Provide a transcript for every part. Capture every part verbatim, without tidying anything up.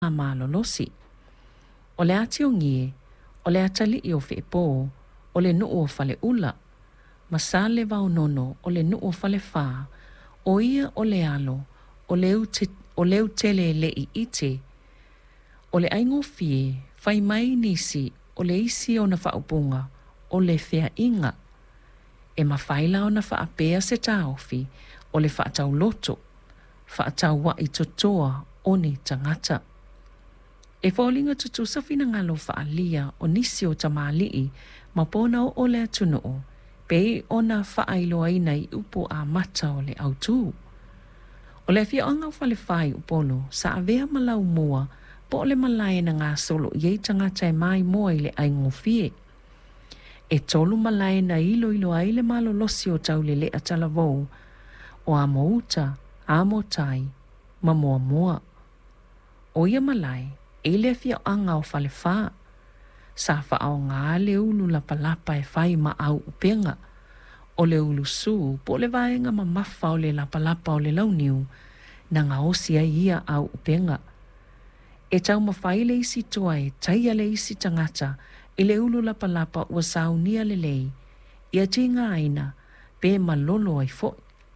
malolosi. O le ati o ngie, o le atali i o whepo, o le nuu o fale ula. Masale vau nono o le nuu o fale wha, o ia o le alo, o leu, te, o leu tele le i ite, o le aingo fie, fai mai nisi, o le isi o na whaupunga, o le whea inga. E mawhaila o na whaapea se taofi, o le whaatau loto, whaatau wa i totoa o ni tangata. E whaulinga tutu sawhina ngalo whaalia o nisi o tamalii, ma pona o ole atunoo, pei o na whaailoa ina i upo a mata o le autu. O le fia anga whale whai upolo, sa avea malau mua, po o le malai na ngā solo iei tangata e mai moa i le aingo fie. E tolu malai na ilo ilo ai le malo losi o tau le lea talavou, o a mouta, a motai, ma moa moa. O ia malai, e le fia anga o whale wha, sa wha au ngā le ulu lapalapa e whai ma au upenga, o le ulu su, po le vaenga ma mafa o le lapalapa o le launiu, na ngā osia ia au upenga. E tau ma whai le isi tuai, taia le isi tangata, i le ulu lapalapa ua saunia le lei, ia tinga aina, pe ma lolo ai fo.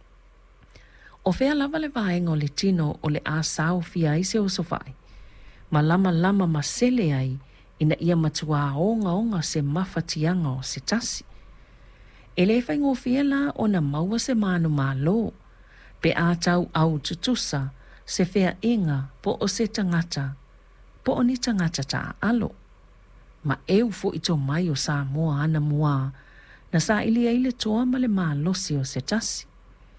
O whea lava le vaenga o le tino o le a sao fia ise o sofai, ma lama lama ma sele ai, ina ia matua onga onga se mawhatianga o se tasi. E le whaingo fia la o na maua se manu malo, pe a tau au tutusa, se whea inga po o se tangata, po o ni tangata ta alo. Ma eu fo ito mai o sa moa ana mua, na sa ili aile toa ma le malosi o se tasi.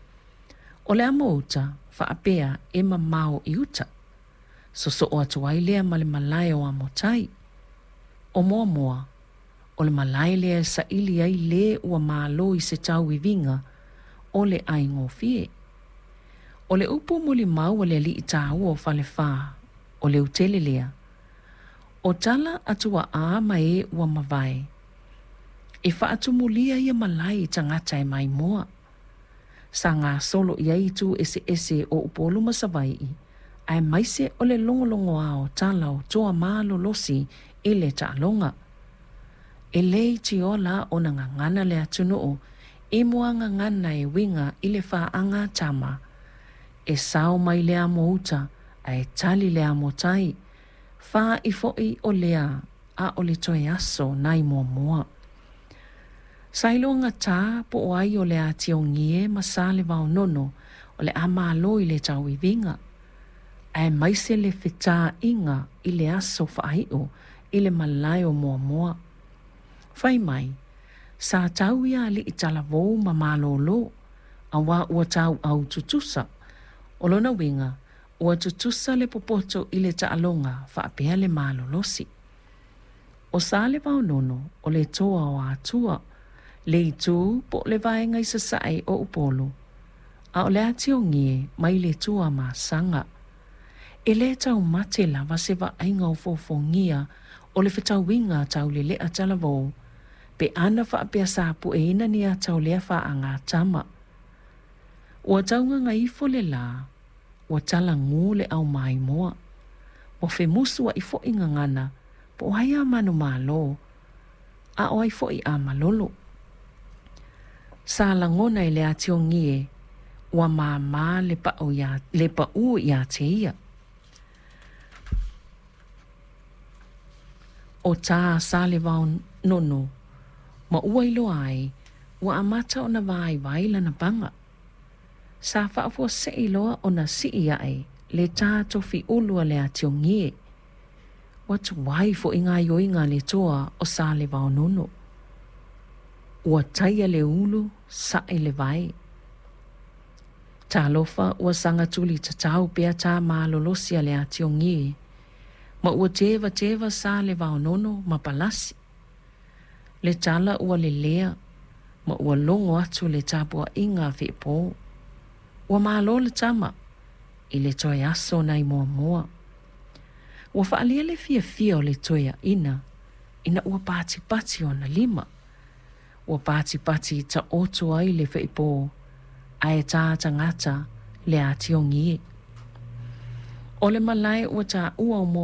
O le amouta, whaapea e ma mao i uta, so so o atu ailea ma le malai o amotai. O moa moa, o le malai lea sa ili ai le ua malo i se tau i vinga, o le aingo fie. O le upu muli mau le li i tāua o fale wha, o le utele lea. O tala atua a ma e ua mawai. E wha atu mulia ia malai i tangata e mai moa. Sa ngā solo i aitu ese ese o upolu masawai i, ai maise o le longolongo ao tala o toa malo losi e le tālonga. E lei ti o la o na ngangana le atunoo, e mua ngangana e winga i le wha anga tama. E sao mai le amo uta, a e tali le amo tai, wha i foi o lea a o le toe aso nai mua mua. Sailo nga tā po o ai o le ati o ngie masale vau nono o le ama alo i le tau i vinga. Ai maise le whita inga i le aso whaio i le malai o mua mua. Whai mai, sa tau ia li i talavou ma malo lo, a wā ua tau au tutusa. O lona winga, ua tutusa le popoto i le taalonga whaapea le malo losi. O sa le vau nono o le toa o atua, le i tū po le vaenga i sasai o upolo, a o le ati o ngie mai le tua ma sanga. E le tau mate lava se va ainga o fofongia o le whetau winga tau le lea talavou, pe ana whaapea sapu e ina ni a tau lea wha a ngā tama. Ua taunga ngai ifo le la, ua tala ngū le au mai moa, ua whe musua i fo inga ngana, po hai a manu malo, a o ai fo i a malolo. Sa langona i le ati o ngie, ua māma le pa o ia, le pa u ia te ia. O tā sa le vau nono, ma ua ilo ai, ua amata o na vai vai lana panga. Sa whaafua se iloa o na si ia ai, le tā tofi ulua le ati o ngie. Ua tu wai fo inga yoinga le toa o sa le vau nono. Ua taia le ulu, sa e le vai. Tā lofa ua sanga tuli tatau pea tā maalolosia le ati o ngie. Ma ua teva teva sa le vau nono ma palasi. Le tala ua le lea, ma ua longo atu le tapua inga whipo. Ua maalo le tama, i le toi aso nai mua mua. Ua whaalia le fia fia o le toia ina, ina ua pati pati o na lima. Ua pati pati ta oto ai le whipo, ai tā tangata le ati o ngie. O le malai ua tā ua o